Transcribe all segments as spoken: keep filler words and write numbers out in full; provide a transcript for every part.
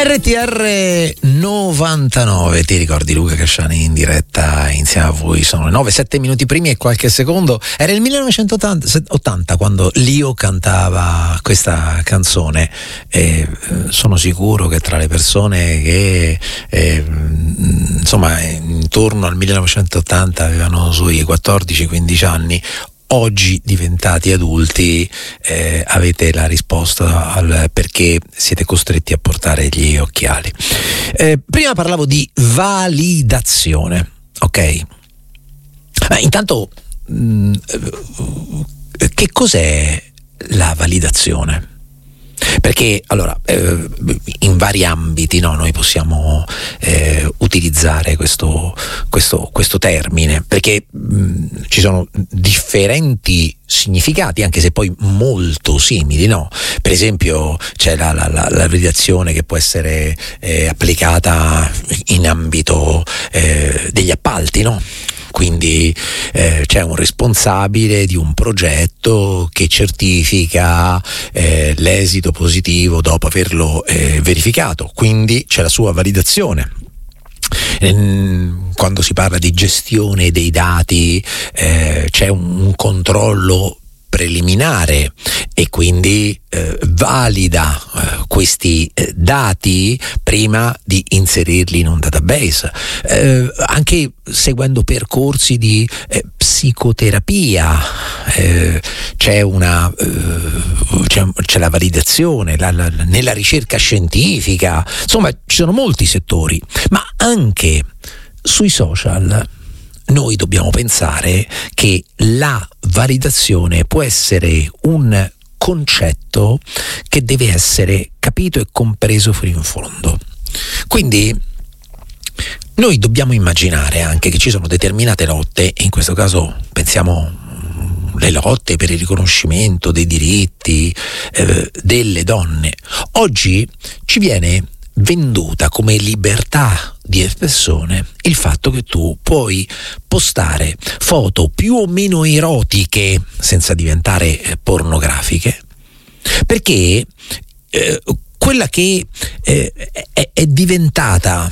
R T R novantanove, ti ricordi Luca Casciani in diretta insieme a voi? Sono le nove, sette minuti primi e qualche secondo. Era il millenovecentottanta quando Lio cantava questa canzone e sono sicuro che tra le persone che eh, insomma intorno al millenovecentottanta avevano sui quattordici quindici anni, oggi diventati adulti, eh, avete la risposta al perché siete costretti a portare gli occhiali. Eh, prima parlavo di validazione, ok? Ma intanto mh, che cos'è la validazione? Perché allora eh, in vari ambiti, no, noi possiamo eh, utilizzare questo, questo, questo termine, perché mh, ci sono differenti significati, anche se poi molto simili, no? Per esempio c'è la, la, la, la validazione che può essere eh, applicata in ambito eh, degli appalti, no? Quindi eh, c'è un responsabile di un progetto che certifica eh, l'esito positivo dopo averlo eh, verificato, quindi c'è la sua validazione. Quando si parla di gestione dei dati eh, c'è un, un controllo preliminare e quindi eh, valida eh, questi eh, dati prima di inserirli in un database, eh, anche seguendo percorsi di eh, psicoterapia eh, c'è una eh, c'è, c'è la validazione la, la, nella ricerca scientifica, insomma ci sono molti settori, ma anche sui social noi dobbiamo pensare che la validazione può essere un concetto che deve essere capito e compreso fino in fondo. Quindi noi dobbiamo immaginare anche che ci sono determinate lotte, e in questo caso pensiamo le lotte per il riconoscimento dei diritti eh, delle donne. Oggi ci viene venduta come libertà di espressione il fatto che tu puoi postare foto più o meno erotiche senza diventare eh, pornografiche, perché eh, quella che eh, è, è diventata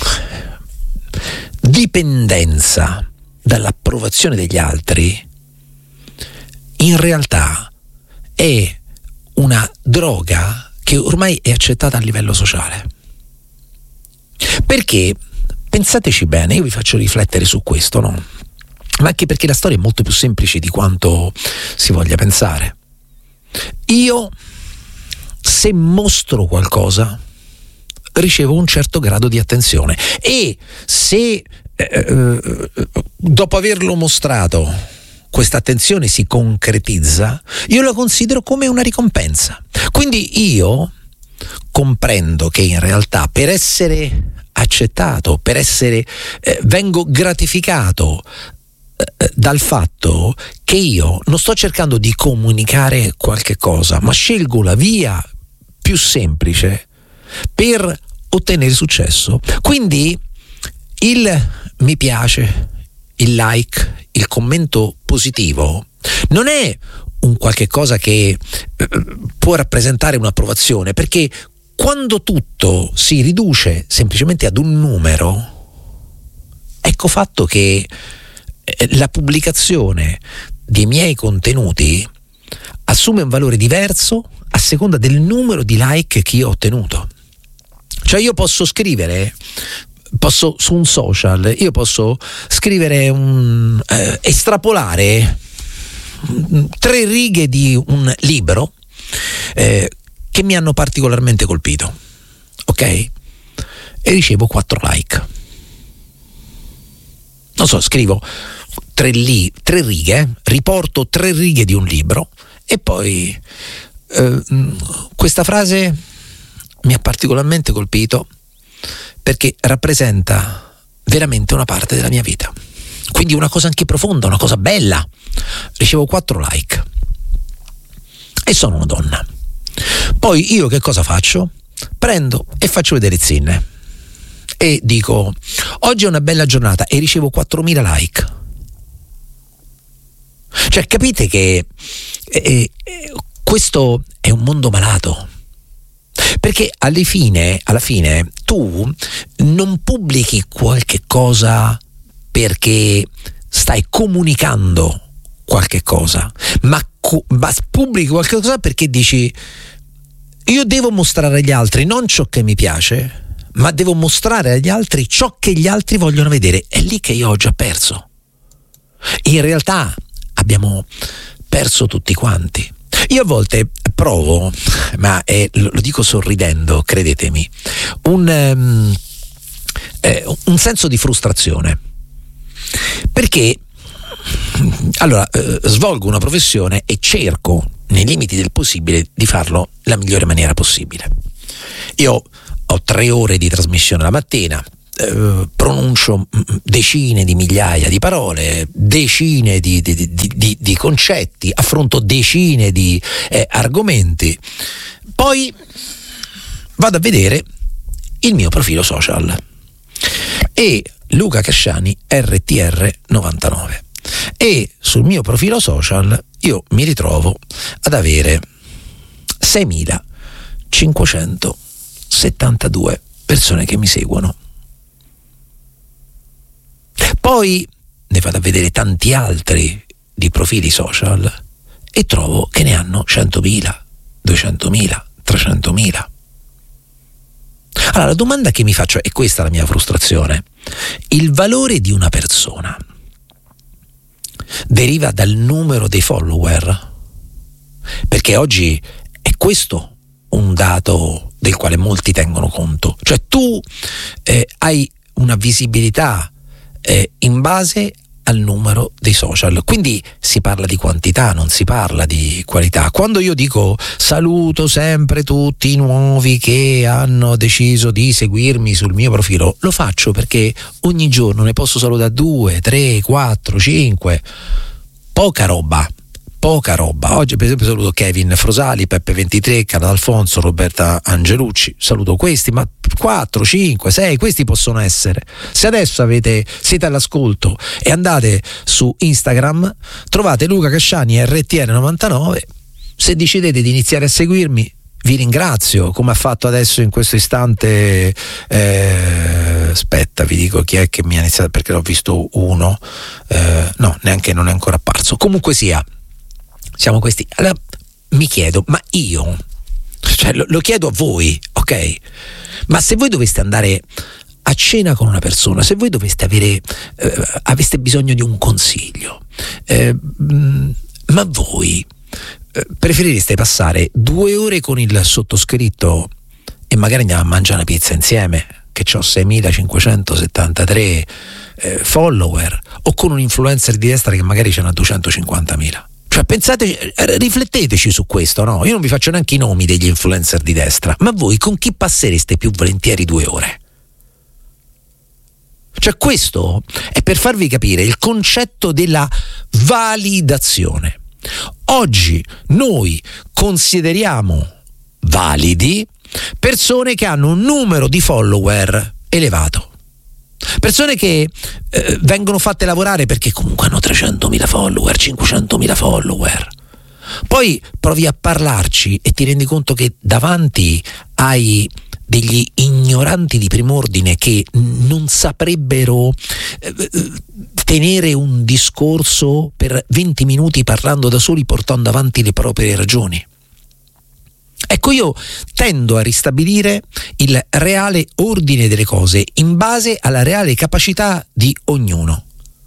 dipendenza dall'approvazione degli altri in realtà è una droga che ormai è accettata a livello sociale. Perché, pensateci bene, io vi faccio riflettere su questo, no? Ma anche perché la storia è molto più semplice di quanto si voglia pensare. Io, se mostro qualcosa, ricevo un certo grado di attenzione e se eh, dopo averlo mostrato questa attenzione si concretizza, io la considero come una ricompensa. Quindi io comprendo che in realtà per essere accettato, per essere eh, vengo gratificato eh, dal fatto che io non sto cercando di comunicare qualche cosa, ma scelgo la via più semplice per ottenere successo. Quindi il mi piace, il like, il commento positivo non è un qualche cosa che eh, può rappresentare un'approvazione, perché quando tutto si riduce semplicemente ad un numero, ecco fatto che eh, la pubblicazione dei miei contenuti assume un valore diverso a seconda del numero di like che io ho ottenuto. Cioè io posso scrivere posso su un social io posso scrivere un eh, estrapolare tre righe di un libro eh, che mi hanno particolarmente colpito, ok? E ricevo quattro like. Non so, scrivo tre, li, tre righe, riporto tre righe di un libro e poi eh, questa frase mi ha particolarmente colpito perché rappresenta veramente una parte della mia vita, quindi una cosa anche profonda, una cosa bella. Ricevo quattro like e sono una donna. Poi io che cosa faccio? Prendo e faccio vedere Zinne e dico oggi è una bella giornata e ricevo quattromila like. Cioè capite che eh, eh, questo è un mondo malato. Perché alla fine, alla fine tu non pubblichi qualche cosa perché stai comunicando qualche cosa, ma, co- ma pubblichi qualche cosa perché dici: io devo mostrare agli altri non ciò che mi piace, ma devo mostrare agli altri ciò che gli altri vogliono vedere. È lì che io ho già perso. In realtà abbiamo perso tutti quanti. Io a volte provo, ma è, lo dico sorridendo, credetemi, un, um, eh, un senso di frustrazione. Perché allora eh, svolgo una professione e cerco, nei limiti del possibile, di farlo la migliore maniera possibile. Io ho tre ore di trasmissione la mattina, eh, pronuncio decine di migliaia di parole, decine di, di, di, di, di concetti, affronto decine di eh, argomenti, poi vado a vedere il mio profilo social e Luca Casciani R T R novantanove, e sul mio profilo social io mi ritrovo ad avere seimilacinquecentosettantadue persone che mi seguono. Poi ne vado a vedere tanti altri di profili social e trovo che ne hanno centomila, duecentomila, trecentomila. Allora la domanda che mi faccio, e questa è la mia frustrazione: il valore di una persona deriva dal numero dei follower? Perché oggi è questo un dato del quale molti tengono conto, cioè tu eh, hai una visibilità eh, in base al numero dei social, quindi si parla di quantità, non si parla di qualità. Quando io dico saluto sempre tutti i nuovi che hanno deciso di seguirmi sul mio profilo, lo faccio perché ogni giorno ne posso salutare due, tre, quattro, cinque, poca roba. Poca roba. Oggi per esempio saluto Kevin Frosali, Peppe ventitré, Carlo Alfonso, Roberta Angelucci, saluto questi, ma quattro, cinque, sei, questi possono essere. Se adesso avete, siete all'ascolto e andate su Instagram, trovate Luca Casciani R T R novantanove, se decidete di iniziare a seguirmi vi ringrazio, come ha fatto adesso in questo istante. eh, aspetta, vi dico chi è che mi ha iniziato, perché l'ho visto uno, eh, no, neanche, non è ancora apparso. Comunque sia, siamo questi. Allora mi chiedo, ma io, cioè lo, lo chiedo a voi, ok? Ma se voi doveste andare a cena con una persona, se voi doveste avere, eh, aveste bisogno di un consiglio, eh, mh, ma voi eh, preferireste passare due ore con il sottoscritto e magari andiamo a mangiare una pizza insieme, che ho seimilacinquecentosettantatré eh, follower, o con un influencer di destra che magari ce n'ha duecentocinquantamila? Cioè pensate, rifletteteci su questo, no? Io non vi faccio neanche i nomi degli influencer di destra, ma voi con chi passereste più volentieri due ore? Cioè questo è per farvi capire il concetto della validazione. Oggi noi consideriamo validi persone che hanno un numero di follower elevato. Persone che eh, vengono fatte lavorare perché comunque hanno trecentomila follower, cinquecentomila follower. Poi provi a parlarci e ti rendi conto che davanti hai degli ignoranti di prim'ordine che non saprebbero eh, tenere un discorso per venti minuti parlando da soli, portando avanti le proprie ragioni. Ecco, io tendo a ristabilire il reale ordine delle cose in base alla reale capacità di ognuno.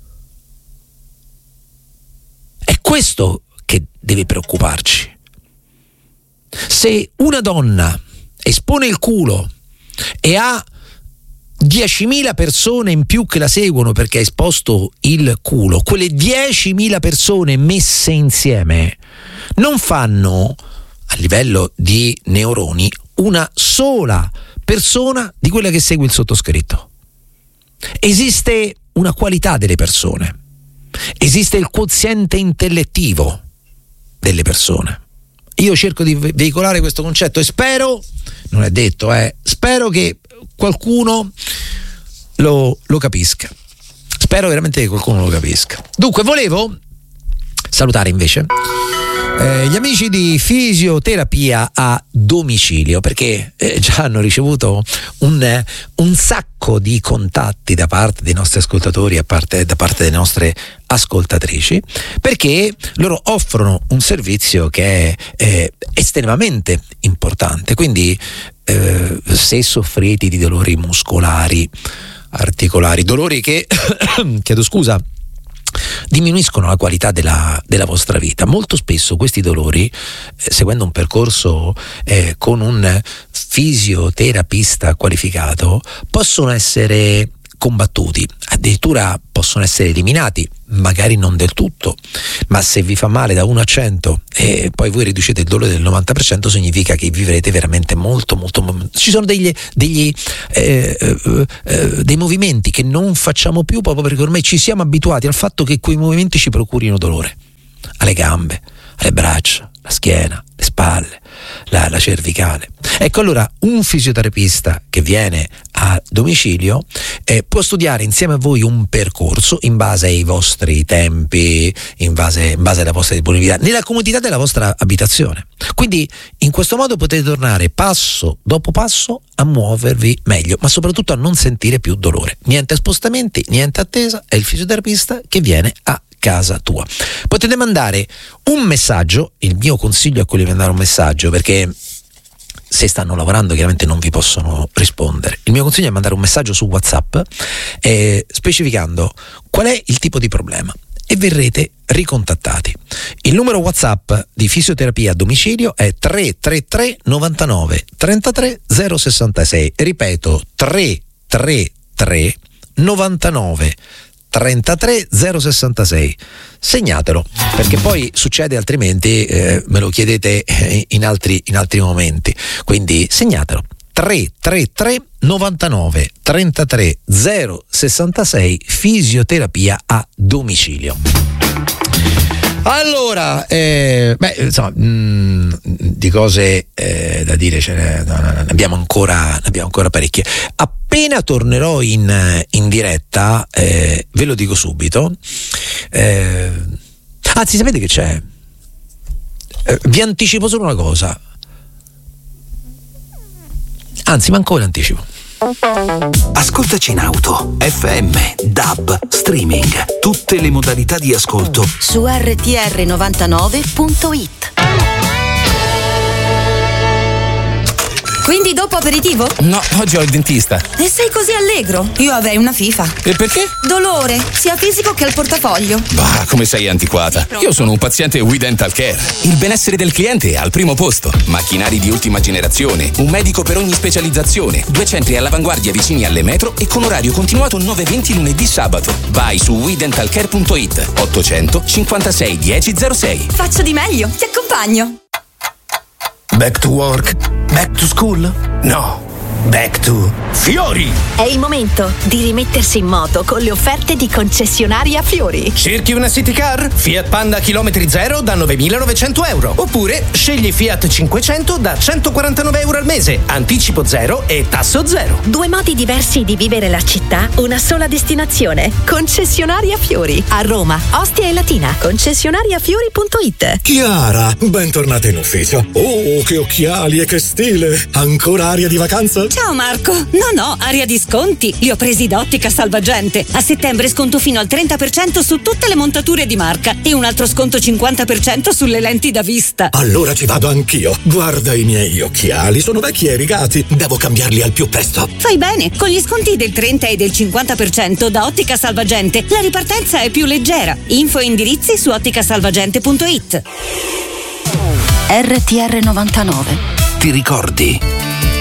È questo che deve preoccuparci. Se una donna espone il culo e ha diecimila persone in più che la seguono perché ha esposto il culo, quelle diecimila persone messe insieme non fanno, a livello di neuroni, una sola persona di quella che segue il sottoscritto. Esiste una qualità delle persone, esiste il quoziente intellettivo delle persone. Io cerco di veicolare questo concetto e spero, non è detto, eh, spero che qualcuno lo, lo capisca. Spero veramente che qualcuno lo capisca. Dunque, volevo salutare invece Eh, gli amici di Fisioterapia a Domicilio, perché eh, già hanno ricevuto un, eh, un sacco di contatti da parte dei nostri ascoltatori, a parte, da parte delle nostre ascoltatrici, perché loro offrono un servizio che è eh, estremamente importante. Quindi eh, se soffrite di dolori muscolari, articolari, dolori che chiedo scusa diminuiscono la qualità della, della vostra vita, molto spesso questi dolori, eh, seguendo un percorso eh, con un fisioterapista qualificato, possono essere combattuti, addirittura possono essere eliminati, magari non del tutto, ma se vi fa male da uno a cento e poi voi riducete il dolore del novanta per cento, significa che vivrete veramente molto molto molto. Ci sono degli, degli eh, eh, eh, dei movimenti che non facciamo più proprio perché ormai ci siamo abituati al fatto che quei movimenti ci procurino dolore, alle gambe, alle braccia, la schiena, le spalle, la, la cervicale. Ecco, allora un fisioterapista che viene a domicilio eh, può studiare insieme a voi un percorso in base ai vostri tempi, in base, in base alla vostra disponibilità, nella comodità della vostra abitazione. Quindi in questo modo potete tornare passo dopo passo a muovervi meglio, ma soprattutto a non sentire più dolore. Niente spostamenti, niente attesa, è il fisioterapista che viene a casa tua. Potete mandare un messaggio, il mio consiglio è quello di mandare un messaggio, perché se stanno lavorando chiaramente non vi possono rispondere. Il mio consiglio è mandare un messaggio su WhatsApp eh, specificando qual è il tipo di problema e verrete ricontattati. Il numero WhatsApp di Fisioterapia a Domicilio è tre tre tre novantanove trentatré zero sessantasei. Ripeto, tre tre tre novantanove trentatré zero sessantasei. Segnatelo, perché poi succede altrimenti eh, me lo chiedete in altri, in altri momenti, quindi segnatelo. tre tre tre novantanove trentatré zero sessantasei. Fisioterapia a Domicilio. Allora, eh, beh, insomma, mh, di cose eh, da dire ce ne, no, no, ne abbiamo ancora, ne abbiamo ancora parecchie. Appena tornerò in, in diretta, eh, ve lo dico subito. Eh, anzi, sapete che c'è? Eh, vi anticipo solo una cosa. Anzi, manco ve l'anticipo. Ascoltaci in auto, F M, D A B, streaming, tutte le modalità di ascolto su R T R novantanove punto it. Quindi dopo aperitivo? No, oggi ho il dentista. E sei così allegro? Io avrei una FIFA. E perché? Dolore, sia fisico che al portafoglio. Bah, come sei antiquata. Io sono un paziente We Dental Care. Il benessere del cliente è al primo posto. Macchinari di ultima generazione, un medico per ogni specializzazione, due centri all'avanguardia vicini alle metro e con orario continuato nove venti lunedì sabato. Vai su we dental care punto it. ottocento cinquantasei dieci zero sei. Faccio di meglio, ti accompagno. Back to work? Back to school? No. Back to Fiori! È il momento di rimettersi in moto con le offerte di concessionaria Fiori. Cerchi una city car? Fiat Panda chilometri zero da novemilanovecento euro. Oppure scegli Fiat cinquecento da centoquarantanove euro al mese, anticipo zero e tasso zero. Due modi diversi di vivere la città, una sola destinazione. Concessionaria Fiori. A Roma, Ostia e Latina. concessionaria fiori punto it. Chiara, bentornata in ufficio. Oh, che occhiali e che stile! Ancora aria di vacanza? Ciao Marco, no no, aria di sconti, li ho presi da Ottica Salvagente. A settembre sconto fino al trenta per cento su tutte le montature di marca e un altro sconto cinquanta per cento sulle lenti da vista. Allora ci vado anch'io. Guarda i miei occhiali, sono vecchi e rigati, devo cambiarli al più presto. Fai bene, con gli sconti del trenta e del cinquanta per cento da Ottica Salvagente la ripartenza è più leggera. Info e indirizzi su ottica salvagente punto it. R T R novantanove. Ti ricordi?